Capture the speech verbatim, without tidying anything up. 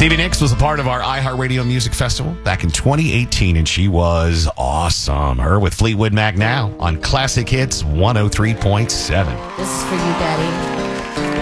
Stevie Nicks was a part of our iHeartRadio Music Festival back in twenty eighteen, and she was awesome. Her with Fleetwood Mac now on Classic Hits one oh three point seven. This is for you, Daddy.